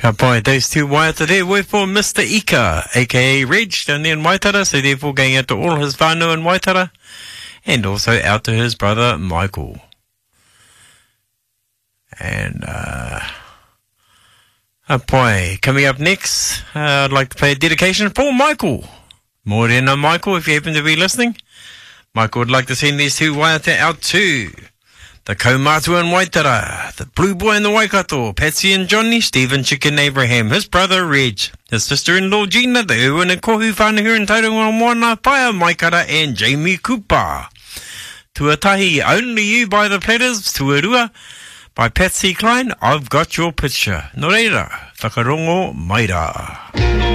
Ka pai, those two waiata there were for Mr. Ika, aka Reg, down there in Waitara, so therefore going out to all his whānau in Waitara, and also out to his brother Michael. And, pai, coming up next, I'd like to play a dedication for Michael. Morena Michael, if you happen to be listening. Michael would like to send these two waiata out to the Kaumātua in Waitara, the Blue Boy in the Waikato, Patsy and Johnny, Stephen Chicken Abraham, his brother Reg, his sister-in-law Gina, the Ewan and Kohu whānau in Tauranga Moana, Paia Maikara and Jamie Cooper. Tuatahi, Only You by the Platters, Tuarua, by Patsy Cline, I've Got Your Picture. No reira, whakarongo maira.